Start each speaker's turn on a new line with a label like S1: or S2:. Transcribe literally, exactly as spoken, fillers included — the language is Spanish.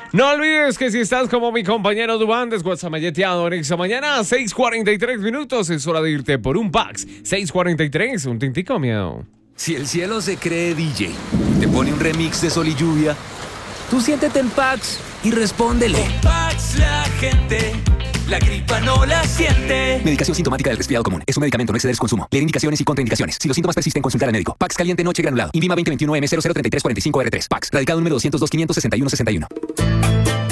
S1: No olvides que si estás como mi compañero Dubán, desguazamalleteado en esta mañana, seis cuarenta y tres minutos, es hora de irte por un Pax. seis cuarenta y tres, un tintico, miau.
S2: Si el cielo se cree D J, te pone un remix de Sol y Lluvia, tú siéntete en Pax y respóndele.
S3: Con Pax la gente, la gripa no la siente.
S2: Medicación sintomática del resfriado común. Es un medicamento, no exceder su consumo. Leer indicaciones y contraindicaciones. Si los síntomas persisten, consultar al médico. Pax caliente noche granulado. Invima veinte veintiuno M cero cero treinta y tres cuarenta y cinco R tres. Pax. Radicado número doscientos dos quinientos sesenta y uno sesenta y uno.